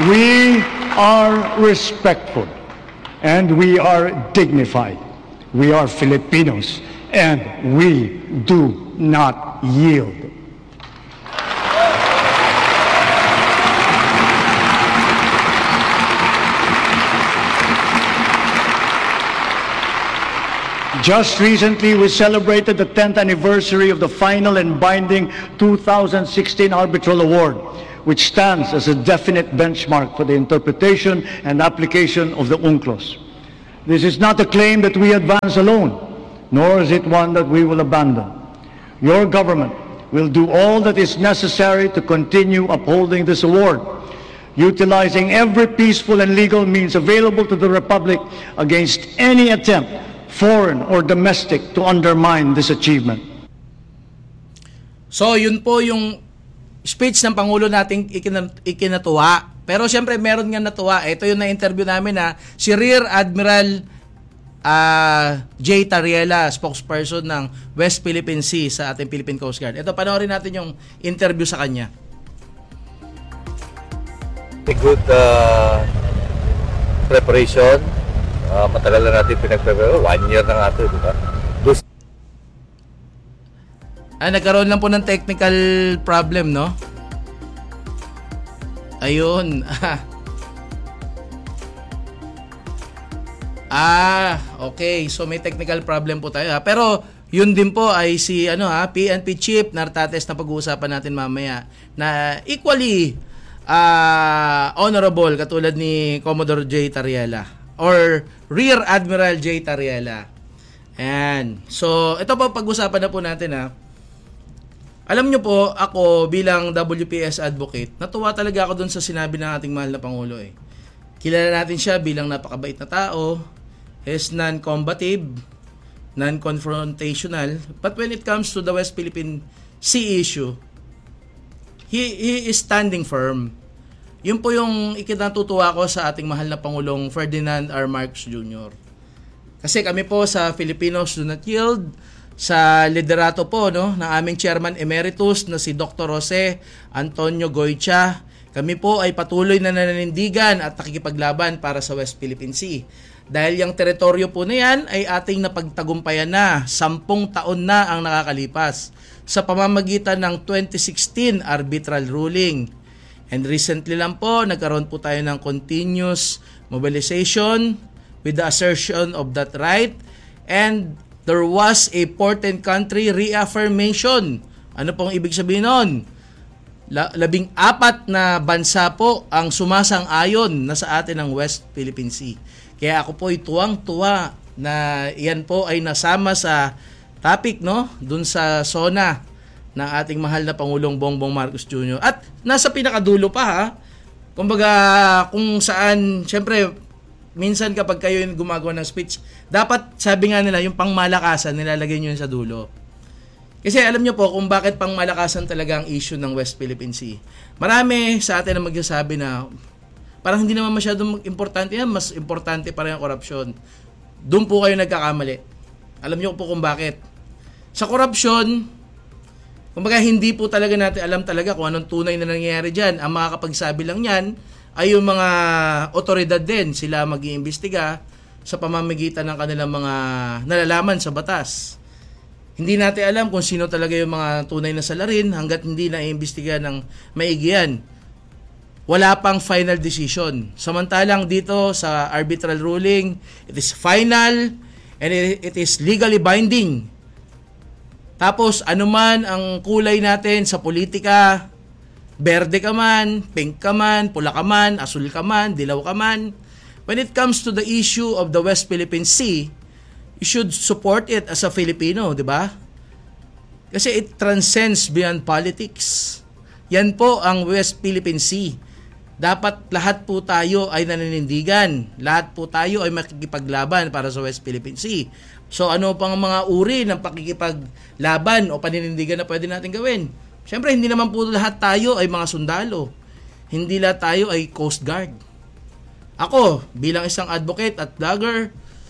We are respectful and we are dignified. We are Filipinos and we do not yield. Just recently, we celebrated the 10th anniversary of the final and binding 2016 Arbitral Award, which stands as a definite benchmark for the interpretation and application of the UNCLOS. This is not a claim that we advance alone, nor is it one that we will abandon. Your government will do all that is necessary to continue upholding this award, utilizing every peaceful and legal means available to the Republic against any attempt, foreign or domestic, to undermine this achievement. So, yun po yung speech ng Pangulo nating ikinatuwa. Pero siyempre, meron nga natuwa. Ito yung na-interview namin si Rear Admiral J. Tariela, spokesperson ng West Philippine Sea sa ating Philippine Coast Guard. Ito, panoorin natin yung interview sa kanya. A good preparation. Matagal na natin pinag-prepare. 1 year na nga ito, di ba? Nagkaroon lang po ng technical problem, no? Ayun. Okay. So may technical problem po tayo. Pero yun din po ay si PNP Chief Nartates na pag-uusapan natin mamaya na equally honorable katulad ni Commodore J. Tariela or Rear Admiral J. Tariela. Ayan. So, ito po pag-usapan na po natin Alam nyo po, ako bilang WPS advocate, natuwa talaga ako dun sa sinabi ng ating mahal na Pangulo Kilala natin siya bilang napakabait na tao, is non-combative, non-confrontational, but when it comes to the West Philippine Sea issue, he is standing firm. Yun po yung ikinatutuwa ko sa ating mahal na Pangulong Ferdinand R. Marcos Jr. Kasi kami po sa Filipinos Do Not Yield, sa liderato po ng aming Chairman Emeritus na si Dr. Jose Antonio Goycha, kami po ay patuloy na nananindigan at nakikipaglaban para sa West Philippine Sea. Dahil yung teritoryo po na yan ay ating napagtagumpayan na, 10 taon na ang nakakalipas sa pamamagitan ng 2016 arbitral ruling. And recently lang po, nagkaroon po tayo ng continuous mobilization with the assertion of that right. And there was a port and country reaffirmation. Ano pong ibig sabihin nun? 14 na bansa po ang sumasang-ayon na sa atin ng West Philippine Sea. Kaya ako po ay tuwang-tuwa na yan po ay nasama sa topic, dun sa SONA ng ating mahal na Pangulong Bongbong Marcos Jr. At nasa pinakadulo pa kumbaga kung saan, syempre, minsan kapag kayo yung gumagawa ng speech, dapat sabi nga nila, yung pangmalakasan, nilalagay nyo yun sa dulo. Kasi alam nyo po kung bakit pangmalakasan talaga ang issue ng West Philippine Sea. Marami sa atin na magsasabi na parang hindi naman masyadong importante yan, mas importante pa rin ang korupsyon. Doon po kayo nagkakamali. Alam nyo po kung bakit. Sa korupsyon, kumbaga hindi po talaga natin alam talaga kung anong tunay na nangyayari dyan. Ang makakapagsabi lang yan ay yung mga otoridad din. Sila mag-iimbestiga sa pamamagitan ng kanilang mga nalalaman sa batas. Hindi natin alam kung sino talaga yung mga tunay na salarin hanggat hindi na-iimbestiga ng maigi yan. Wala pang final decision. Samantalang dito sa arbitral ruling, it is final and it is legally binding. Tapos anuman ang kulay natin sa politika, berde ka man, pink ka man, pula ka man, asul ka man, dilaw ka man, when it comes to the issue of the West Philippine Sea, you should support it as a Filipino, di ba? Kasi it transcends beyond politics. Yan po ang West Philippine Sea. Dapat lahat po tayo ay naninindigan. Lahat po tayo ay makikipaglaban para sa West Philippine Sea. So ano pang mga uri ng pakikipaglaban o paninindigan na pwede natin gawin? Siyempre, hindi naman po lahat tayo ay mga sundalo. Hindi lahat tayo ay Coast Guard. Ako, bilang isang advocate at vlogger,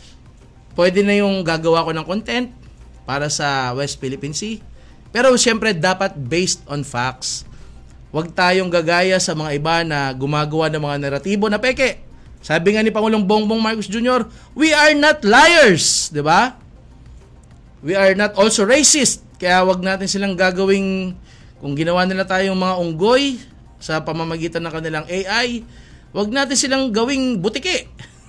pwede na yung gagawa ko ng content para sa West Philippine Sea. Pero siyempre, dapat based on facts. Huwag tayong gagaya sa mga iba na gumagawa ng mga naratibo na peke. Sabi nga ni Pangulong Bongbong Marcos Jr., we are not liars, di ba? We are not also racist. Kaya wag natin silang gagawing, kung ginawa nila tayong mga unggoy sa pamamagitan ng kanilang AI, wag natin silang gawing butike.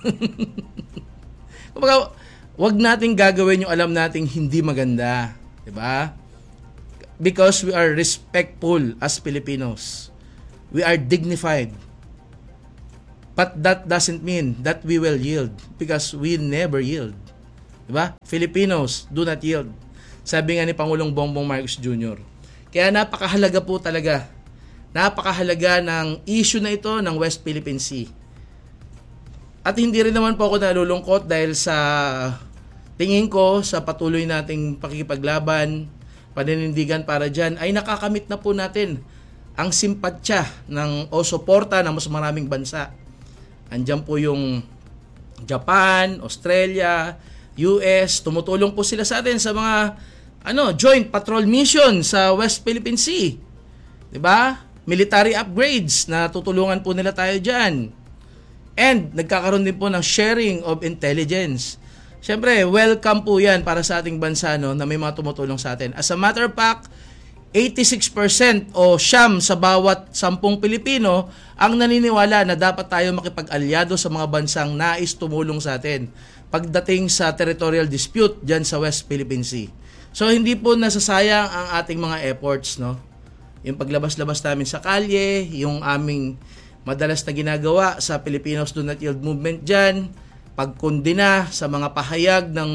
Kumbaga, wag natin gagawin yung alam nating hindi maganda, di ba? Because we are respectful as Filipinos. We are dignified. But that doesn't mean that we will yield, because we never yield. Diba? Filipinos do not yield. Sabi nga ni Pangulong Bongbong Marcos Jr. Kaya napakahalaga po talaga. Napakahalaga ng issue na ito ng West Philippine Sea. At hindi rin naman po ako nalulungkot dahil sa tingin ko sa patuloy nating pakikipaglaban, paninindigan para dyan, ay nakakamit na po natin ang simpatsya o suporta ng mas maraming bansa. Andyan po yung Japan, Australia, US, tumutulong po sila sa atin sa mga joint patrol mission sa West Philippine Sea. 'Di ba? Military upgrades na tutulungan po nila tayo diyan. And nagkakaroon din po ng sharing of intelligence. Siyempre, welcome po 'yan para sa ating bansa na may mga tumutulong sa atin. As a matter of fact, 86% o siyam sa bawat 10 Pilipino ang naniniwala na dapat tayo makipag-alyado sa mga bansang nais tumulong sa atin pagdating sa territorial dispute dyan sa West Philippine Sea. So hindi po nasasayang ang ating mga efforts, no? Yung paglabas-labas namin sa kalye, yung aming madalas na ginagawa sa Filipinos Do Not Yield movement dyan, pagkondena sa mga pahayag ng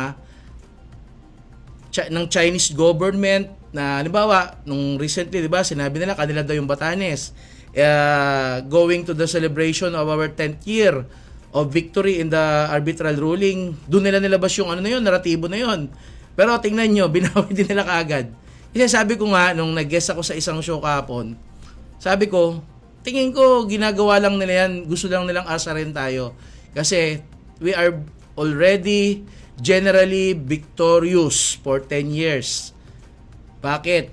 Chinese government na halimbawa nung recently, 'di ba, sinabi nila kanila daw yung Batanes going to the celebration of our 10th year of victory in the arbitral ruling. Doon nila nilabas yung naratibo na yun. Pero tingnan nyo, binawi din nila kaagad. Kasi sabi ko nga nung nag-guest ako sa isang show kahapon, sabi ko, tingin ko ginagawa lang nila yan, gusto lang nilang asarin tayo. Kasi we are already generally victorious for 10 years. Bakit?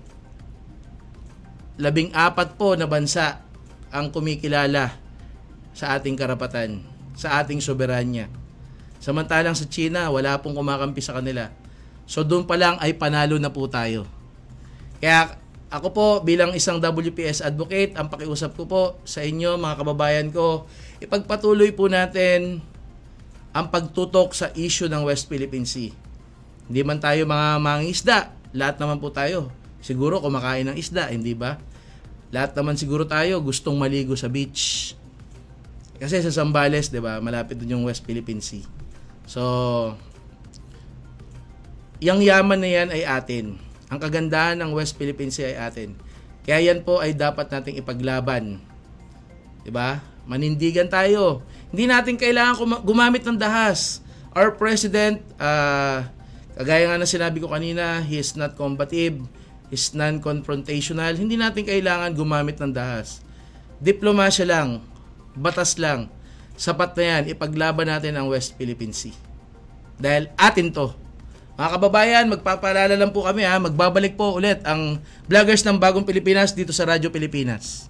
14 po na bansa ang kumikilala sa ating karapatan, sa ating soberanya. Samantalang sa China, wala pong kumakampi sa kanila. So doon pa lang ay panalo na po tayo. Kaya ako po bilang isang WPS advocate, ang pakiusap ko po sa inyo mga kababayan ko, ipagpatuloy po natin ang pagtutok sa issue ng West Philippine Sea. Hindi man tayo mga mangingisda, lahat naman po tayo siguro kumakain ng isda, hindi ba? Lahat naman siguro tayo gustong maligo sa beach. Kasi sa Zambales, 'di ba, malapit doon yung West Philippine Sea. So, yung yaman na yan ay atin. Ang kagandahan ng West Philippine Sea ay atin. Kaya yan po ay dapat nating ipaglaban. 'Di ba? Manindigan tayo. Hindi natin kailangan gumamit ng dahas. Our president, kagaya nga na sinabi ko kanina, he is not combative, is non-confrontational. Hindi natin kailangan gumamit ng dahas. Diplomasya lang, batas lang. Sapat na yan, ipaglaban natin ang West Philippine Sea. Dahil atin to. Mga kababayan, magpapaalala lang po kami magbabalik po ulit ang vloggers ng Bagong Pilipinas dito sa Radyo Pilipinas.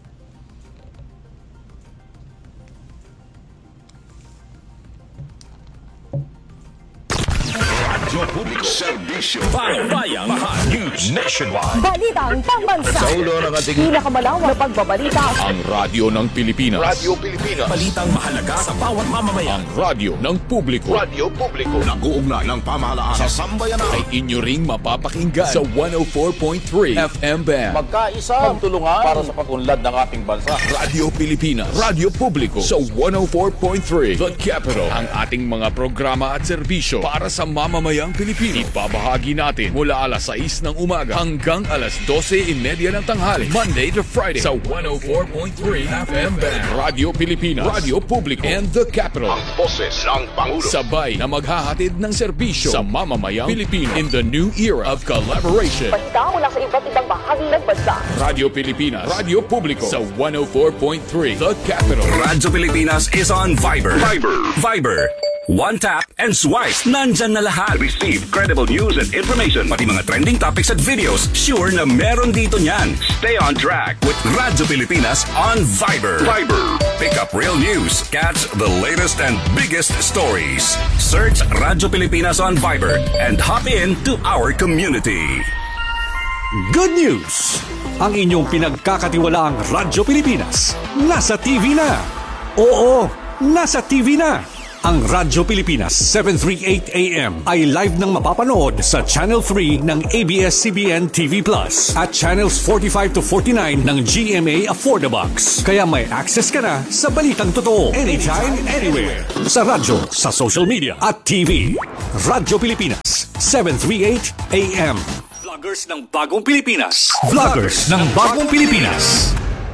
Public Servicio Bayang News Nationwide. Balitang pambansa. Sa ulo ng ating pinakamalawak na pagbabalita. ang radyo ng Pilipinas. Radio Pilipinas. Balitang mahalaga sa bawat mamamayan. Ang radyo ng publiko. Radio Publiko. Nag-uugnay ng pamahalaan sa sambayanan. Ay inyo ring mapapakinggan sa 104.3 FM band. Magkaisa, magtulungan para sa pag-unlad ng ating bansa. Radio Pilipinas. Radio Publiko sa 104.3 The Capital. Ang ating mga programa at serbisyo para sa mamamayang Pilipino. Ibabahagi natin mula alas 6 ng umaga hanggang alas 12:30 ng tanghali. Monday to Friday sa 104.3 FM band. Radio Pilipinas, Radio Publiko, and The Capital. Ang boses ng Pangulo. Sabay na maghahatid ng serbisyo sa mamamayang Pilipino in the new era of collaboration. Balita mula sa iba't ibang bahagi ng bansa. Radio Pilipinas, Radio Publiko sa 104.3 The Capital. Radyo Pilipinas is on Viber. Viber. One tap and swipe. Nandyan na lahat. Receive credible news and information. Pati mga trending topics at videos. Sure na meron dito niyan. Stay on track with Radyo Pilipinas on Viber. Pick up real news. Catch the latest and biggest stories. Search Radyo Pilipinas on Viber and hop in to our community. Good news! Ang inyong pinagkakatiwalaang Radyo Pilipinas nasa TV na. Oo, nasa TV na. Ang Radyo Pilipinas 738 AM ay live nang mapapanood sa Channel 3 ng ABS-CBN TV Plus at Channels 45 to 49 ng GMA Affordabox. Kaya may access ka na sa balitang totoo anytime, anywhere. Sa radyo, sa social media at TV. Radyo Pilipinas 738 AM. Vloggers ng Bagong Pilipinas. Vloggers ng Bagong Pilipinas.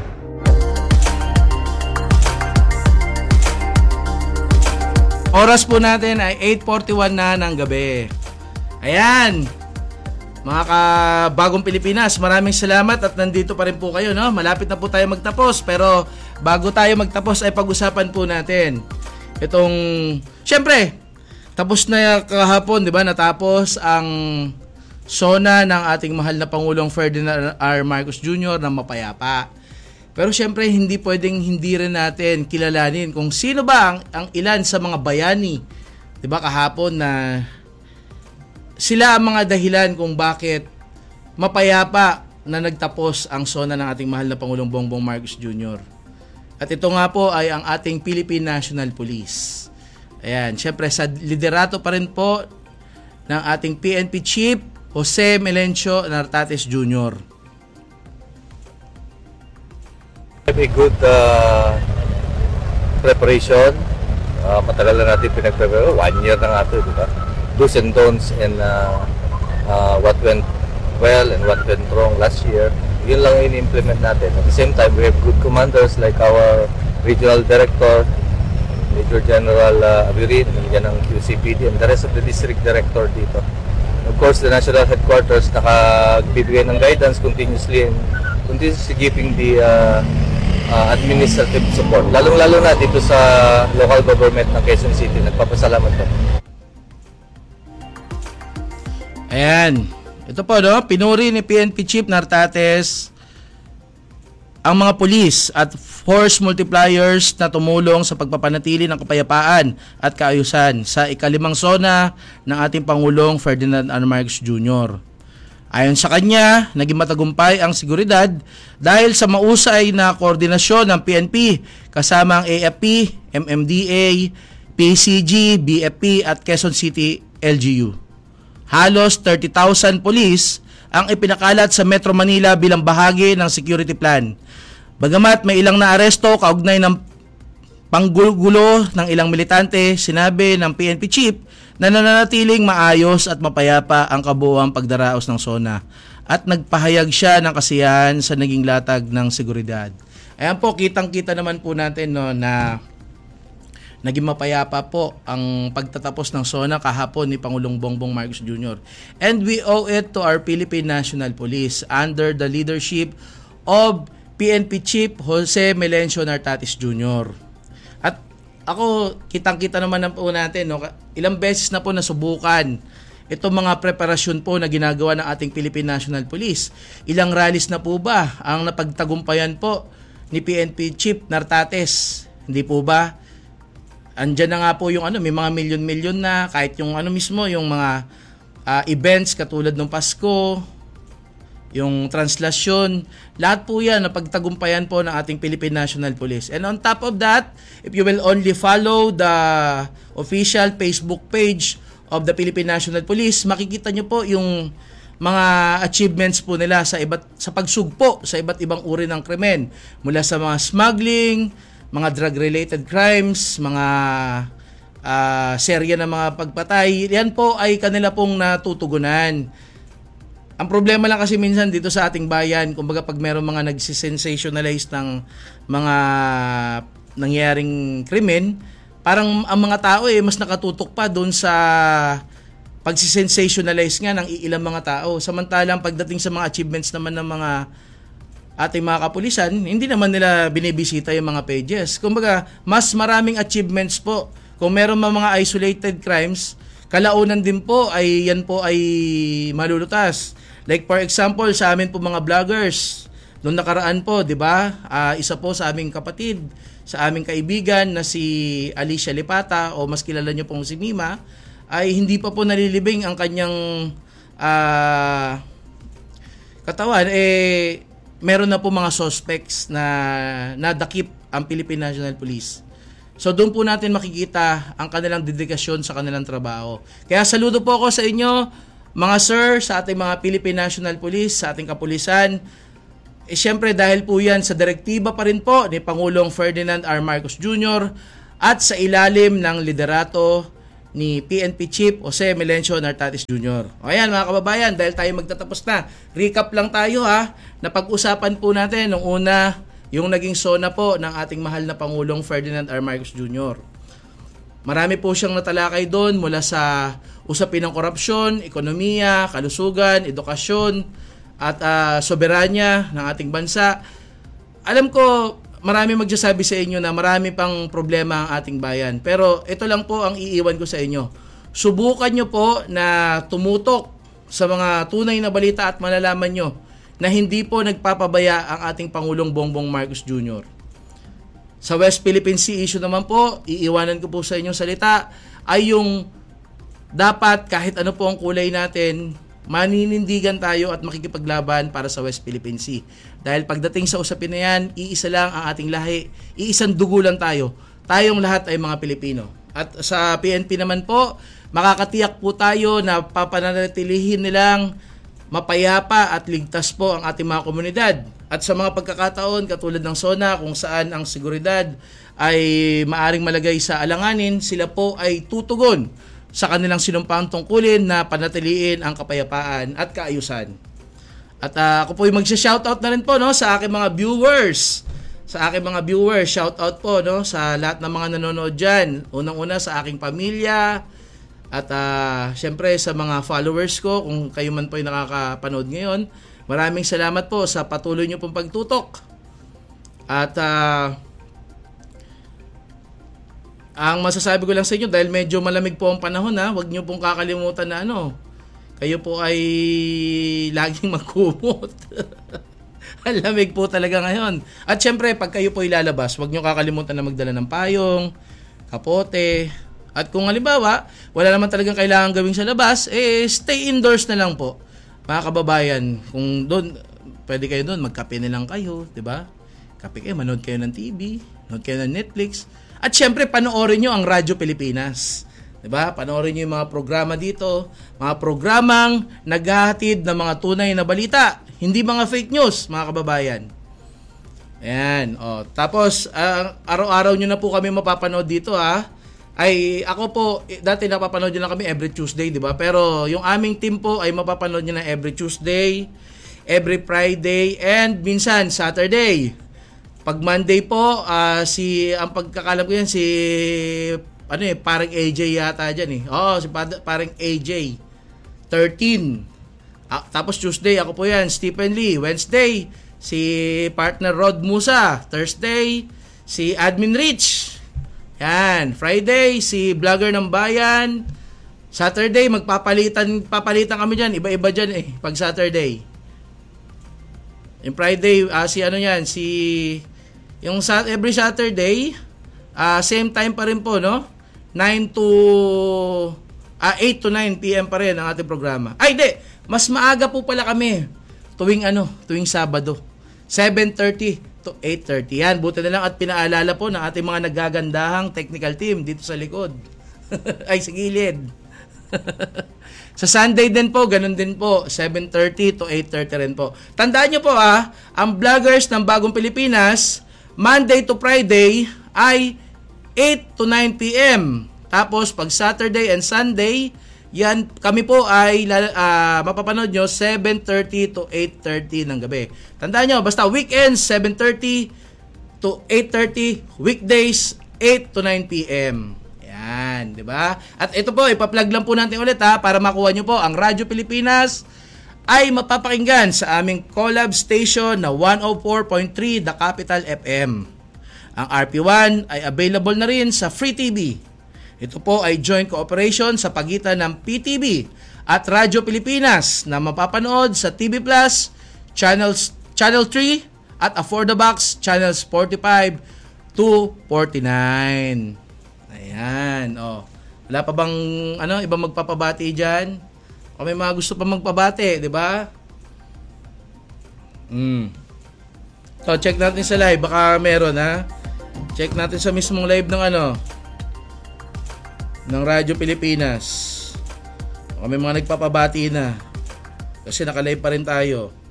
Oras po natin ay 8:41 na ng gabi. Ayan, mga kabagong Pilipinas, maraming salamat at nandito pa rin po kayo, no? Malapit na po tayo magtapos, pero bago tayo magtapos ay pag-usapan po natin itong, syempre, tapos na kahapon, di ba? Natapos ang SONA ng ating mahal na Pangulong Ferdinand R. Marcos Jr. na mapayapa. Pero syempre, hindi pwedeng hindi rin natin kilalanin kung sino ba ang ilan sa mga bayani, 'di ba, kahapon na sila ang mga dahilan kung bakit mapayapa na nagtapos ang SONA ng ating mahal na Pangulong Bongbong Marcos Jr. At ito nga po ay ang ating Philippine National Police. Ayan, syempre sa liderato pa rin po ng ating PNP Chief Jose Melencio Nartates Jr. A good preparation. Matagal na natin pinag-prepare. 1 year na nga ito, di ba? Do's and don'ts and what went well and what went wrong last year. Yun lang in-implement natin. At the same time, we have good commanders like our Regional Director, Major General Abirin, yan ang QCPD, and the rest of the District Director dito. Of course, the National Headquarters nakagbibigay ng guidance continuously and continuously giving the administrative support. Lalong-lalo na dito sa local government ng Quezon City. Nagpapasalamat po. Ayan. Ito po, no? Pinuri ni PNP Chief Nartates ang mga pulis at force multipliers na tumulong sa pagpapanatili ng kapayapaan at kaayusan sa ikalimang SONA ng ating Pangulong Ferdinand R. Marcos Jr. Ayon sa kanya, naging matagumpay ang seguridad dahil sa mausay na koordinasyon ng PNP kasama ang AFP, MMDA, PCG, BFP at Quezon City LGU. Halos 30,000 pulis ang ipinakalat sa Metro Manila bilang bahagi ng security plan. Bagamat may ilang naaresto kaugnay ng panggulo ng ilang militante, sinabi ng PNP Chief na nananatiling maayos at mapayapa ang kabuuang pagdaraos ng SONA at nagpahayag siya ng kasiyahan sa naging latag ng seguridad. Ayan po, kitang-kita naman po natin, no, na naging mapayapa po ang pagtatapos ng SONA kahapon ni Pangulong Bongbong Marcos Jr. And we owe it to our Philippine National Police under the leadership of PNP Chief Jose Melencio Nartates Jr. At ako, kitang-kita naman po natin, no, ilang beses na po nasubukan itong mga preparasyon po na ginagawa ng ating Philippine National Police. Ilang rallies na po ba ang napagtagumpayan po ni PNP Chief Nartates? Hindi po ba? Andyan na nga po yung may mga milyon-milyon na, kahit yung mismo, yung mga events katulad ng Pasko, yung translasyon, lahat po yan na pagtagumpayan po ng ating Philippine National Police. And on top of that, if you will only follow the official Facebook page of the Philippine National Police, makikita nyo po yung mga achievements po nila sa pagsugpo sa iba't ibang uri ng krimen, mula sa mga smuggling, mga drug-related crimes, mga serya ng mga pagpatay. Yan po ay kanila pong natutugunan. Ang problema lang kasi minsan dito sa ating bayan, kumbaga pag meron mga nagsisensationalize ng mga nangyaring krimen, parang ang mga tao mas nakatutok pa doon sa pagsisensationalize nga ng ilang mga tao. Samantalang pagdating sa mga achievements naman ng mga ating mga kapulisan, hindi naman nila binibisita yung mga pages. Kumbaga, mas maraming achievements po Kung meron mga isolated crimes, kalaunan din po ay yan po ay malulutas. Like for example, sa amin po mga vloggers, noong nakaraan po, 'di ba? Isa po sa aming kapatid, sa aming kaibigan na si Alicia Lipata o mas kilala niyo pong si Mima, ay hindi pa po nalilibing ang kanyang katawan. Meron na po mga suspects na nadakip ang Philippine National Police. So doon po natin makikita ang kanilang dedikasyon sa kanilang trabaho. Kaya saludo po ako sa inyo, mga sir, sa ating mga Philippine National Police, sa ating kapulisan. Siyempre dahil po yan sa direktiba pa rin po ni Pangulong Ferdinand R. Marcos Jr. at sa ilalim ng liderato ni PNP Chief Jose Melencio Nartatis Jr. O ayan mga kababayan, dahil tayo magtatapos na, recap lang tayo napag-usapan po natin nung una yung naging SONA po ng ating mahal na Pangulong Ferdinand R. Marcos Jr. Marami po siyang natalakay doon mula sa usapin ng korupsyon, ekonomiya, kalusugan, edukasyon, at soberanya ng ating bansa. Alam ko, marami magsasabi sa inyo na marami pang problema ang ating bayan. Pero ito lang po ang iiwan ko sa inyo. Subukan nyo po na tumutok sa mga tunay na balita at malalaman nyo na hindi po nagpapabaya ang ating Pangulong Bongbong Marcos Jr. Sa West Philippine Sea issue naman po, iiwanan ko po sa inyong salita, ay yung dapat kahit ano po ang kulay natin, maninindigan tayo at makikipaglaban para sa West Philippine Sea. Dahil pagdating sa usapin na yan, iisa lang ang ating lahi, iisang dugo lang tayo. Tayong lahat ay mga Pilipino. At sa PNP naman po, makakatiyak po tayo na papanatilihin nilang mapayapa at ligtas po ang ating mga komunidad. At sa mga pagkakataon katulad ng SONA kung saan ang seguridad ay maaring malagay sa alanganin, sila po ay tutugon sa kanilang sinumpang tungkulin na panatiliin ang kapayapaan at kaayusan. At ako po ay magsha-shoutout na rin po sa aking mga viewers. Sa aking mga viewers, shoutout po sa lahat ng mga nanonood dyan. Unang-una sa aking pamilya. At syempre sa mga followers ko, kung kayo man po ay nakakapanood ngayon, maraming salamat po sa patuloy nyo pong pagtutok. At ang masasabi ko lang sa inyo, dahil medyo malamig po ang panahon, huwag nyo pong kakalimutan na kayo po ay laging magkumot. Ang lamig po talaga ngayon. At syempre, pag kayo po ilalabas, huwag nyo kakalimutan na magdala ng payong, kapote. At kung halimbawa, wala naman talagang kailangan gawin sa labas, stay indoors na lang po. Mga kababayan, kung doon, pwede kayo doon, magkape na lang kayo, di ba? Kape kayo, manood kayo ng TV, manood kayo ng Netflix. At syempre, panoorin nyo ang Radyo Pilipinas. Di ba? Panoorin nyo yung mga programa dito, mga programang naghahatid ng mga tunay na balita, hindi mga fake news, mga kababayan. Ayan. Tapos, araw-araw nyo na po kami mapapanood dito, ay ako po, dati napapanood nyo lang kami every Tuesday, di ba? Pero yung aming team po ay mapapanood nyo na every Tuesday, every Friday, and minsan Saturday. Pag Monday po, ang pagkakalam ko yan, parang AJ yata dyan si parang AJ. 13. Tapos Tuesday, ako po yan, Stephen Lee. Wednesday, si partner Rod Musa. Thursday, si Admin Rich. Yan. Friday, si Vlogger ng Bayan. Saturday, papalitan kami dyan. Iba-iba dyan pag Saturday. Yung Friday, every Saturday, same time pa rin po, 8 to 9 p.m. pa rin ang ating programa. Ay, di! Mas maaga po pala kami. Tuwing Sabado. 7:30 to 8:30. Yan, buti na lang at pinaalala po ng ating mga naggagandahang technical team dito sa likod. Ay, sa gilid. Sa Sunday din po, ganun din po. 7:30 to 8:30 rin po. Tandaan nyo po ang vloggers ng Bagong Pilipinas, Monday to Friday ay 8 to 9 p.m. Tapos pag Saturday and Sunday, yan kami po ay mapapanood nyo 7:30 to 8:30 ng gabi. Tandaan nyo, basta weekends 7:30 to 8:30, weekdays 8 to 9 p.m. Yan, di ba? At ito po, ipa-plug lang po natin ulit para makuha nyo po ang Radyo Pilipinas ay mapapakinggan sa aming collab station na 104.3 The Capital FM. Ang RP1 ay available na rin sa Free TV. Ito po ay joint cooperation sa pagitan ng PTV at Radyo Pilipinas na mapapanood sa TV Plus, Channel 3 at Affordabox Channels 45 to 49. Ayan, oh. Wala pa bang ibang magpapabati diyan? O may mga gusto pa magpabati, 'di ba? So, check natin sa live, baka meron ha. Check natin sa mismong live ng ng Radyo Pilipinas. O may mga nagpapabati na. Kasi naka-live pa rin tayo.